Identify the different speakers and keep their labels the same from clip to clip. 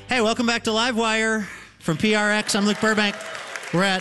Speaker 1: Hey, welcome back to Livewire from PRX. I'm Luke Burbank. We're at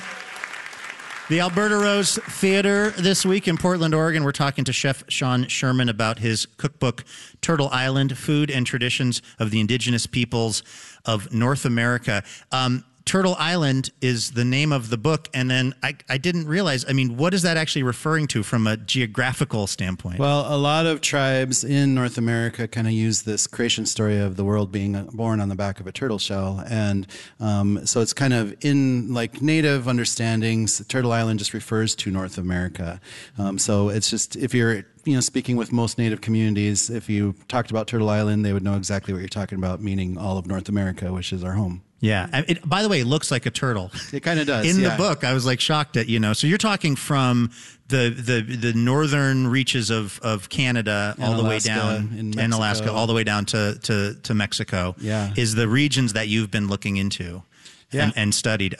Speaker 1: the Alberta Rose Theater this week in Portland, Oregon. We're talking to Chef Sean Sherman about his cookbook, Turtle Island, Food and Traditions of the Indigenous Peoples of North America. Turtle Island is the name of the book, and then I didn't realize, what is that actually referring to from a geographical standpoint?
Speaker 2: Well, a lot of tribes in North America kind of use this creation story of the world being born on the back of a turtle shell, and so it's kind of in like native understandings, Turtle Island just refers to North America. So it's just, if you're speaking with most native communities, if you talked about Turtle Island, they would know exactly what you're talking about, meaning all of North America, which is our home.
Speaker 1: Yeah. By the way, it looks like a turtle.
Speaker 2: It kind of does.
Speaker 1: In the book, I was like shocked at, so you're talking from the northern reaches of Canada all the way down in Alaska, all the way down to Mexico.
Speaker 2: Yeah.
Speaker 1: Is the regions that you've been looking into.
Speaker 2: Yeah.
Speaker 1: And studied.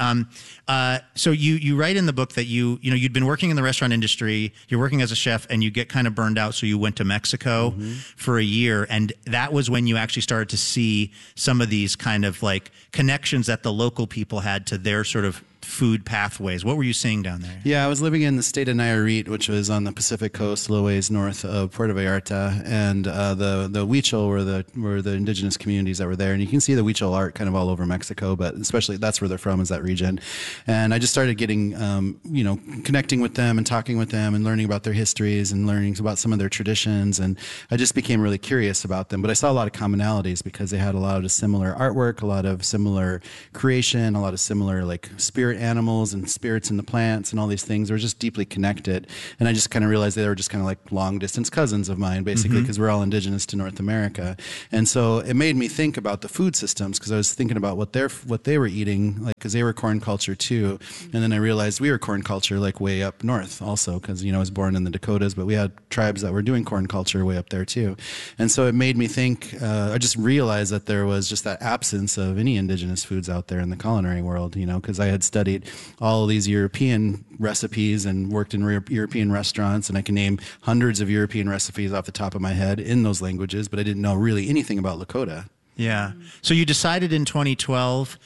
Speaker 1: So you write in the book that you'd been working in the restaurant industry, you're working as a chef, and you get kind of burned out, so you went to Mexico for a year, and that was when you actually started to see some of these kind of like connections that the local people had to their sort of food pathways. What were you seeing down there?
Speaker 2: Yeah, I was living in the state of Nayarit, which was on the Pacific coast, a little ways north of Puerto Vallarta, and the Huichol were the indigenous communities that were there, and you can see the Huichol art kind of all over Mexico, but especially that's where they're from, is that region. And I just started getting, connecting with them and talking with them and learning about their histories and learning about some of their traditions, and I just became really curious about them. But I saw a lot of commonalities because they had a lot of similar artwork, a lot of similar creation, a lot of similar like spirit animals and spirits in the plants and all these things were just deeply connected. And I just kind of realized they were just kind of like long distance cousins of mine, basically, because we're all indigenous to North America. And so it made me think about the food systems, because I was thinking about what they were eating, like, because they were corn culture too. And then I realized we were corn culture like way up north also, because I was born in the Dakotas, but we had tribes that were doing corn culture way up there too. And so it made me think, I just realized that there was just that absence of any indigenous foods out there in the culinary world, because I had studied all these European recipes and worked in European restaurants, and I can name hundreds of European recipes off the top of my head in those languages, but I didn't know really anything about Lakota.
Speaker 1: Yeah. So you decided in 2012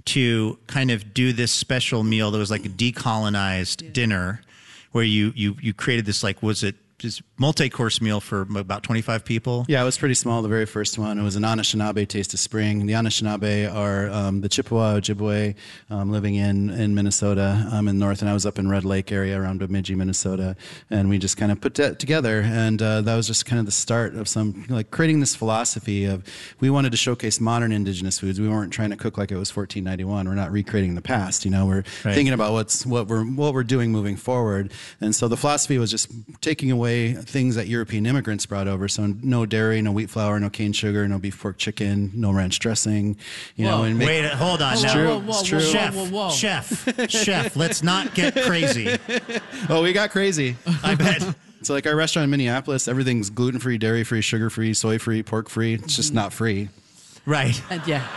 Speaker 1: to kind of do this special meal that was like a decolonized dinner, where you created this, like, was it just multi-course meal for about 25 people? Yeah,
Speaker 2: it was pretty small, the very first one. It was an Anishinaabe Taste of Spring. The Anishinaabe are the Chippewa, Ojibwe, living in Minnesota in the north, and I was up in Red Lake area around Bemidji, Minnesota, and we just kind of put that together, and that was just kind of the start of creating this philosophy of, we wanted to showcase modern indigenous foods. We weren't trying to cook like it was 1491. We're not recreating the past, we're thinking about what we're doing moving forward. And so the philosophy was just taking away things that European immigrants brought over. So no dairy, no wheat flour, no cane sugar, no beef, pork, chicken, no ranch dressing.
Speaker 1: Wait, hold on.
Speaker 2: It's true.
Speaker 1: Chef, let's not get crazy.
Speaker 2: Oh, we got crazy.
Speaker 1: I bet.
Speaker 2: So like our restaurant in Minneapolis, everything's gluten-free, dairy-free, sugar-free, soy-free, pork-free. It's just not free.
Speaker 1: Right.
Speaker 3: Yeah.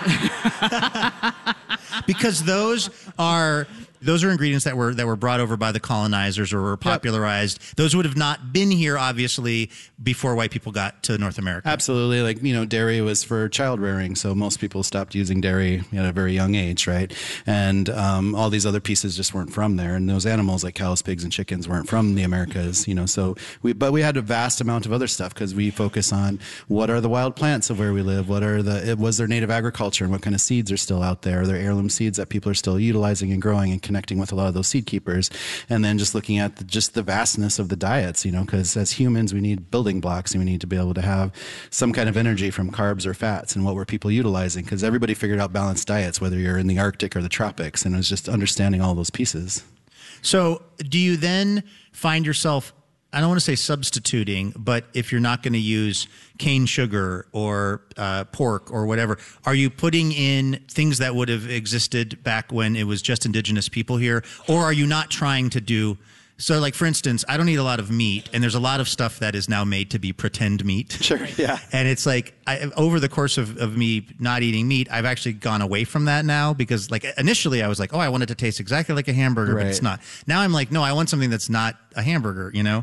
Speaker 1: Because those are ingredients that were brought over by the colonizers or were popularized. Yep. Those would have not been here, obviously, before white people got to North America.
Speaker 2: Absolutely. Like, dairy was for child rearing, so most people stopped using dairy at a very young age, right? And all these other pieces just weren't from there. And those animals like cows, pigs, and chickens weren't from the Americas, so but we had a vast amount of other stuff, because we focus on what are the wild plants of where we live, was there native agriculture, and what kind of seeds are still out there? Are there heirloom seeds that people are still utilizing and growing and connecting with a lot of those seed keepers? And then just looking at the vastness of the diets, because as humans, we need building blocks, and we need to be able to have some kind of energy from carbs or fats, and what were people utilizing? Because everybody figured out balanced diets, whether you're in the Arctic or the tropics, and it was just understanding all those pieces.
Speaker 1: So do you then find yourself, I don't want to say substituting, but if you're not going to use cane sugar or pork or whatever, are you putting in things that would have existed back when it was just indigenous people here? Or are you not trying to do, so like, for instance, I don't eat a lot of meat, and there's a lot of stuff that is now made to be pretend meat.
Speaker 2: Sure, yeah.
Speaker 1: And it's like, over the course of me not eating meat, I've actually gone away from that now, because like initially I was like, oh, I want it to taste exactly like a hamburger, but it's not. Now I'm like, no, I want something that's not a hamburger,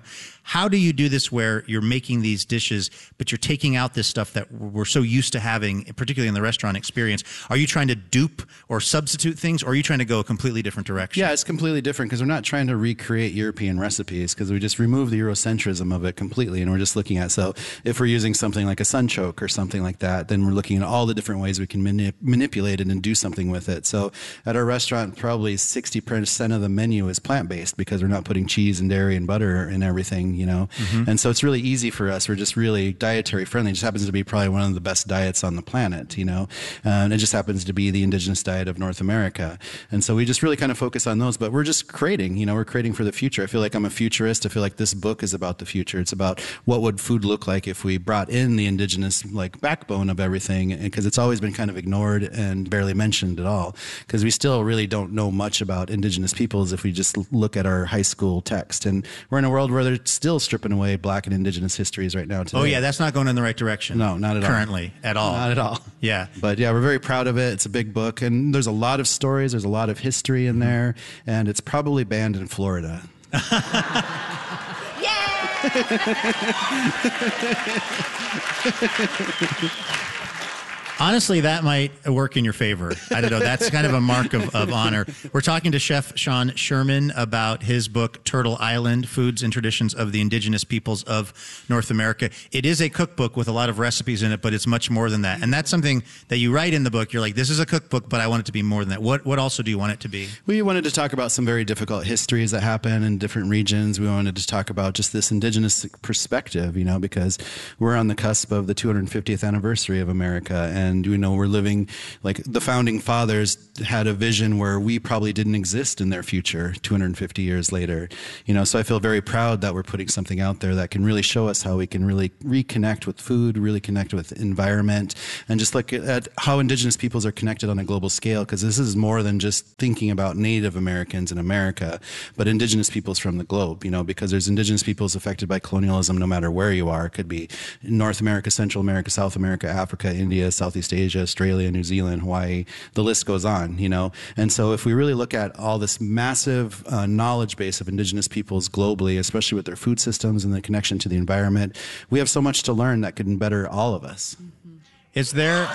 Speaker 1: How do you do this where you're making these dishes, but you're taking out this stuff that we're so used to having, particularly in the restaurant experience? Are you trying to dupe or substitute things, or are you trying to go a completely different direction?
Speaker 2: Yeah, it's completely different because we're not trying to recreate European recipes, because we just remove the Eurocentrism of it completely, and we're just looking at, so if we're using something like a sunchoke or something like that, then we're looking at all the different ways we can manipulate it and do something with it. So at our restaurant, probably 60% of the menu is plant-based because we're not putting cheese and dairy and butter and everything, And so it's really easy for us. We're just really dietary friendly. It just happens to be probably one of the best diets on the planet, and it just happens to be the indigenous diet of North America. And so we just really kind of focus on those, but we're just creating, we're creating for the future. I feel like I'm a futurist. I feel like this book is about the future. It's about what would food look like if we brought in the indigenous backbone of everything, because it's always been kind of ignored and barely mentioned at all, because we still really don't know much about indigenous peoples if we just look at our high school text. And we're in a world where they're still stripping away Black and indigenous histories right now today.
Speaker 1: Oh yeah, that's not going in the right direction.
Speaker 2: No, not at all.
Speaker 1: Currently, at all.
Speaker 2: Not at all.
Speaker 1: Yeah.
Speaker 2: But yeah, we're very proud of it. It's a big book, and there's a lot of stories, there's a lot of history in there, and it's probably banned in Florida.
Speaker 1: Honestly, that might work in your favor. I don't know. That's kind of a mark of honor. We're talking to Chef Sean Sherman about his book, Turtle Island, Foods and Traditions of the Indigenous Peoples of North America. It is a cookbook with a lot of recipes in it, but it's much more than that. And that's something that you write in the book. You're like, this is a cookbook, but I want it to be more than that. What also do you want it to be?
Speaker 2: We wanted to talk about some very difficult histories that happen in different regions. We wanted to talk about just this indigenous perspective, because we're on the cusp of the 250th anniversary of America. And we're living, like the founding fathers had a vision where we probably didn't exist in their future 250 years later. So I feel very proud that we're putting something out there that can really show us how we can really reconnect with food, really connect with environment, and just look at how indigenous peoples are connected on a global scale, because this is more than just thinking about Native Americans in America, but indigenous peoples from the globe, because there's indigenous peoples affected by colonialism no matter where you are. It could be North America, Central America, South America, Africa, India, Southeast Asia, Australia, New Zealand, Hawaii, the list goes on, And so if we really look at all this massive knowledge base of indigenous peoples globally, especially with their food systems and the connection to the environment, we have so much to learn that could better all of us.
Speaker 1: Is there...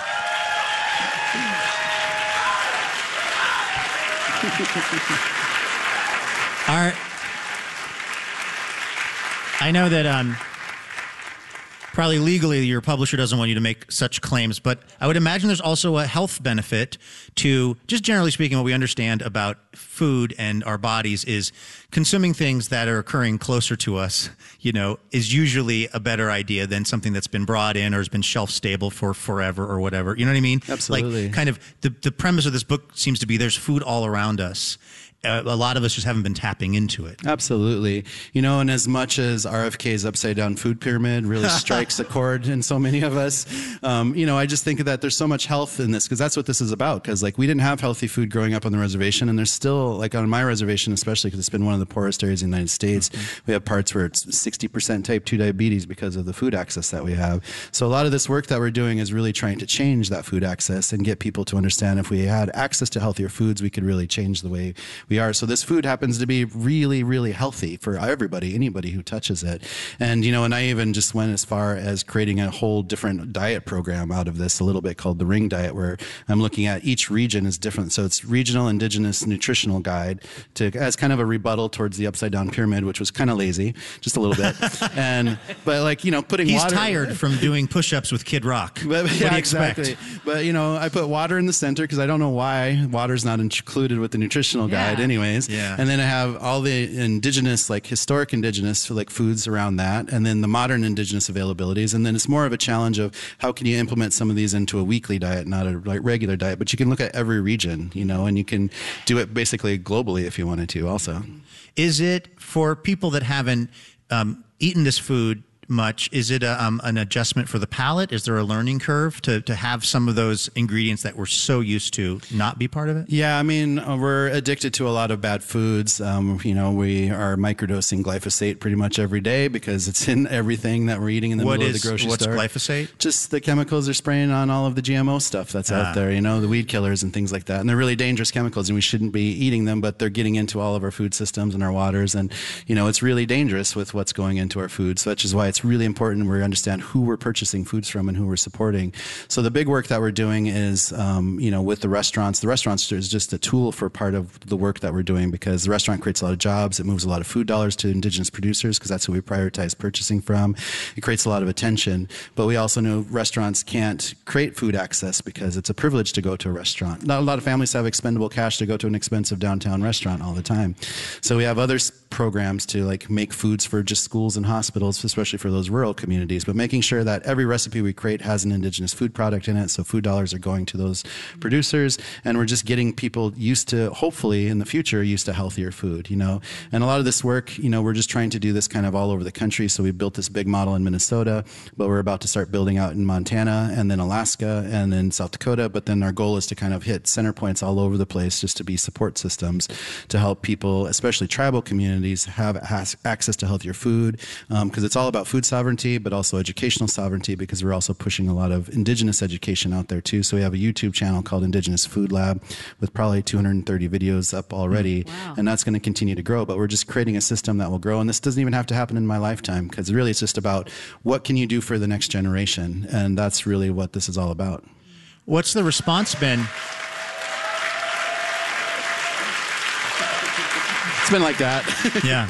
Speaker 1: I know that probably legally your publisher doesn't want you to make such claims, but I would imagine there's also a health benefit to, just generally speaking, what we understand about food and our bodies is consuming things that are occurring closer to us, is usually a better idea than something that's been brought in or has been shelf stable for forever or whatever. You know what I mean?
Speaker 2: Absolutely.
Speaker 1: Like kind of the premise of this book seems to be there's food all around us. A lot of us just haven't been tapping into it.
Speaker 2: Absolutely. And as much as RFK's upside down food pyramid really strikes a chord in so many of us, I just think that there's so much health in this, because that's what this is about. Because we didn't have healthy food growing up on the reservation, and there's still, on my reservation especially, because it's been one of the poorest areas in the United States, we have parts where it's 60% type 2 diabetes because of the food access that we have. So a lot of this work that we're doing is really trying to change that food access and get people to understand if we had access to healthier foods, we could really change the way we are. So this food happens to be really, really healthy for everybody, anybody who touches it. And, and I even just went as far as creating a whole different diet program out of this, a little bit called the Ring Diet, where I'm looking at each region is different. So it's Regional Indigenous Nutritional Guide as kind of a rebuttal towards the upside down pyramid, which was kind of lazy, just a little bit. But putting
Speaker 1: He's
Speaker 2: water...
Speaker 1: tired from doing push-ups with Kid Rock.
Speaker 2: But,
Speaker 1: what do you expect?
Speaker 2: Exactly. But, I put water in the center because I don't know why water's not included with the nutritional guide anyways.
Speaker 1: Yeah.
Speaker 2: And then I have all the indigenous, historic indigenous, foods around that, and then the modern indigenous availabilities. And then it's more of a challenge of how can you implement some of these into a weekly diet, not a regular diet. But you can look at every region, and you can do it basically globally if you wanted to also.
Speaker 1: Is it for people that haven't eaten this food much. Is it an adjustment for the palate? Is there a learning curve to have some of those ingredients that we're so used to not be part of it?
Speaker 2: Yeah, I mean, we're addicted to a lot of bad foods. We are microdosing glyphosate pretty much every day because it's in everything that we're eating in the middle of the grocery store.
Speaker 1: What's glyphosate?
Speaker 2: Just the chemicals they're spraying on all of the GMO stuff that's out there, the weed killers and things like that. And they're really dangerous chemicals, and we shouldn't be eating them, but they're getting into all of our food systems and our waters. And, it's really dangerous with what's going into our food. So that's just why it's really important we understand who we're purchasing foods from and who we're supporting. So the big work that we're doing is, with the restaurants is just a tool for part of the work that we're doing, because the restaurant creates a lot of jobs. It moves a lot of food dollars to indigenous producers because that's who we prioritize purchasing from. It creates a lot of attention, but we also know restaurants can't create food access because it's a privilege to go to a restaurant. Not a lot of families have expendable cash to go to an expensive downtown restaurant all the time. So we have other programs to make foods for just schools and hospitals, especially for those rural communities, but making sure that every recipe we create has an indigenous food product in it. So food dollars are going to those producers, and we're just getting people used to, hopefully in the future, used to healthier food, And a lot of this work, we're just trying to do this kind of all over the country. So we built this big model in Minnesota, but we're about to start building out in Montana and then Alaska and then South Dakota. But then our goal is to kind of hit center points all over the place, just to be support systems to help people, especially tribal communities, have access to healthier food, because it's all about food sovereignty, but also educational sovereignty, because we're also pushing a lot of indigenous education out there too. So we have a YouTube channel called Indigenous Food Lab with probably 230 videos up already. Wow. And that's going to continue to grow, but we're just creating a system that will grow. And this doesn't even have to happen in my lifetime, because really it's just about what can you do for the next generation. And that's really what this is all about.
Speaker 1: What's the response been?
Speaker 2: It's been like that.
Speaker 1: Yeah.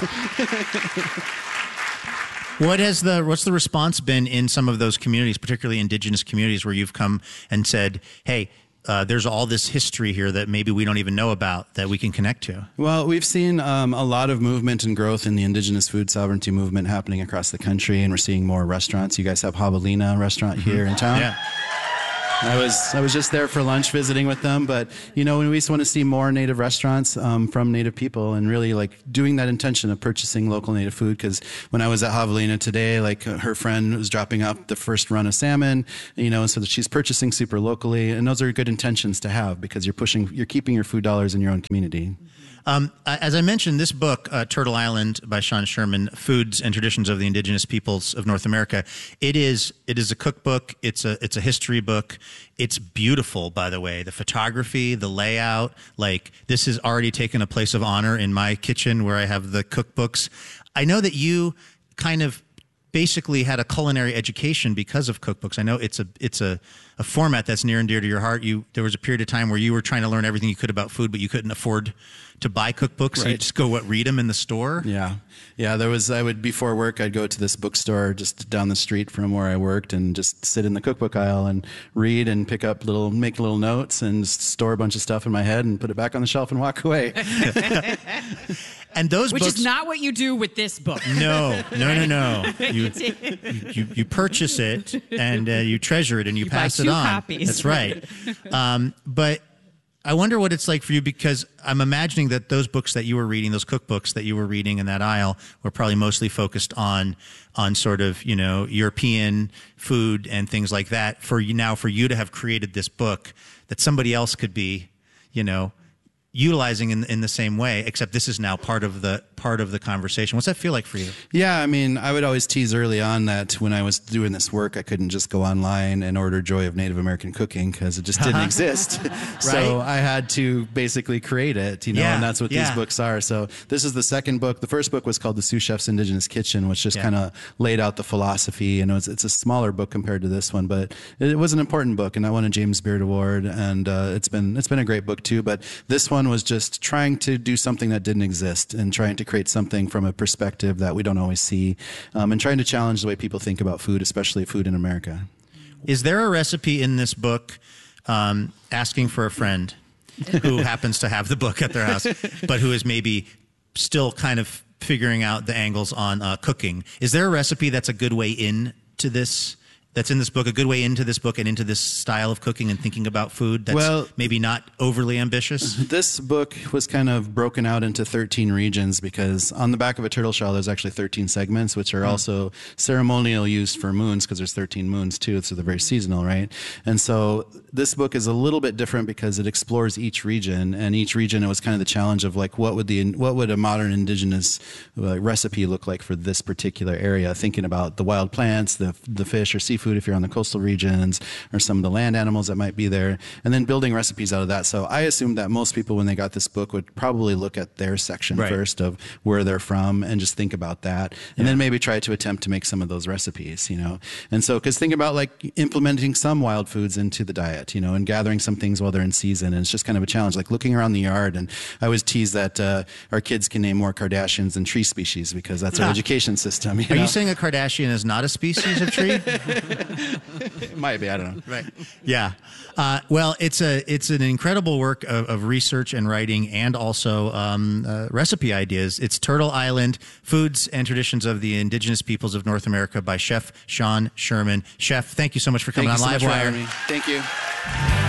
Speaker 1: What's the response been in some of those communities, particularly indigenous communities, where you've come and said, hey, there's all this history here that maybe we don't even know about that we can connect to?
Speaker 2: Well, we've seen a lot of movement and growth in the indigenous food sovereignty movement happening across the country, and we're seeing more restaurants. You guys have Javelina restaurant here in town.
Speaker 1: Yeah.
Speaker 2: I was just there for lunch visiting with them, but we just want to see more Native restaurants from Native people, and really doing that intention of purchasing local Native food. Because when I was at Javelina today, her friend was dropping up the first run of salmon, and so that she's purchasing super locally, and those are good intentions to have, because you're keeping your food dollars in your own community.
Speaker 1: As I mentioned, this book, Turtle Island by Sean Sherman, Foods and Traditions of the Indigenous Peoples of North America, it is a cookbook. It's a history book. It's beautiful, by the way. The photography, the layout, this has already taken a place of honor in my kitchen where I have the cookbooks. I know that you kind of basically had a culinary education because of cookbooks. I know it's a format that's near and dear to your heart. There was a period of time where you were trying to learn everything you could about food, but you couldn't afford to buy cookbooks. Right. So you just go read them in the store.
Speaker 2: Yeah. Before work, I'd go to this bookstore just down the street from where I worked and just sit in the cookbook aisle and read and make little notes and store a bunch of stuff in my head and put it back on the shelf and walk away.
Speaker 1: And those
Speaker 3: Which
Speaker 1: books,
Speaker 3: is not what you do with this book.
Speaker 1: No. You purchase it and you treasure it and you pass it on.
Speaker 3: Copies.
Speaker 1: That's right. But I wonder what it's like for you, because I'm imagining that those books that you were reading, those cookbooks that you were reading in that aisle, were probably mostly focused on sort of, European food and things like that. For you to have created this book that somebody else could be, utilizing in the same way, except this is now part of the conversation. What's that feel like for you?
Speaker 2: Yeah, I mean, I would always tease early on that when I was doing this work, I couldn't just go online and order Joy of Native American Cooking because it just didn't exist. Right? So I had to basically create it, and that's what these books are. So this is the second book. The first book was called The Sous Chef's Indigenous Kitchen, which just kind of laid out the philosophy. It's a smaller book compared to this one, but it was an important book, and I won a James Beard Award, and it's been a great book too. But this one was just trying to do something that didn't exist and trying to create something from a perspective that we don't always see, and trying to challenge the way people think about food, especially food in America.
Speaker 1: Is there a recipe in this book, asking for a friend who happens to have the book at their house, but who is maybe still kind of figuring out the angles on cooking? Is there a recipe that's a good way in to this that's in this book, a good way into this book and into this style of cooking and thinking about food that's maybe not overly ambitious?
Speaker 2: This book was kind of broken out into 13 regions because on the back of a turtle shell, there's actually 13 segments, which are also ceremonial used for moons because there's 13 moons too. So they're very seasonal, right? And so this book is a little bit different because it explores each region, and each region, it was kind of the challenge of like, what would a modern indigenous recipe look like for this particular area? Thinking about the wild plants, the fish or seafood if you're on the coastal regions, or some of the land animals that might be there, and then building recipes out of that. So I assumed that most people, when they got this book, would probably look at their section first of where they're from and just think about that, and then maybe try to attempt to make some of those recipes, And so, because think about like implementing some wild foods into the diet, and gathering some things while they're in season, and it's just kind of a challenge, like looking around the yard. And I always tease that our kids can name more Kardashians than tree species because that's our education system.
Speaker 1: Are you saying a Kardashian is not a species of tree?
Speaker 2: It might be. I don't know.
Speaker 1: Right. Yeah. Well, it's an incredible work of research and writing, and also recipe ideas. It's Turtle Island: Foods and Traditions of the Indigenous Peoples of North America by Chef Sean Sherman. Chef, thank you so much for coming on Livewire.
Speaker 2: Thank you.